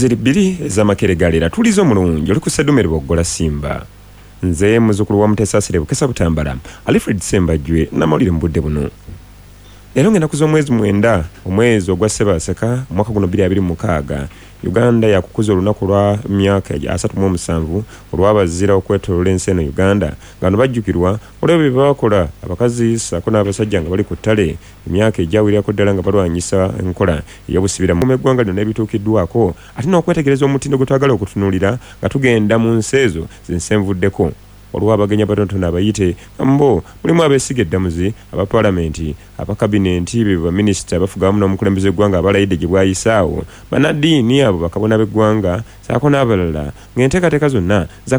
ziri bbiri ez'amakeregalera tulizo mulungi oli ku Sedumere Boggola Simba nze muzukulu wa Mutesasire Bukesa Butambala Alfred Sembajjwe namawulire mu budde buno. Leero ng'ennaku z'omwezi 9 omwezi ogwa Ssebaseka omwaka guno 2026 Uganda yakukuza olunaku lwa myaka 37 olw'abazira okwetoloola ensi eno Uganda ngano bajjukirwa olw'ebyo bye bakola abakazi ssaako n'abasajja nga bali ku ttale emyaka egyawirako ddala nga balwanyisa enkola ey'obusibira mu eggwanga lyonna ebituukiddwako ate n'okwetegereza omutindo gwe twagala okutunuulira nga tugenda mu nsi ezo zensenvuddeko. Olw'abagenya batonotono abayite mbo mulimu abeesiga eddamuzi aba paalamenti aba kabinenti be baminisita abafuga wamu n'omukulembeze w'eggwanga abalayidde gye bwayisaawo bannaddiini abo bakabona b'eggwanga saako n'abalala ng'enteekateeka zonna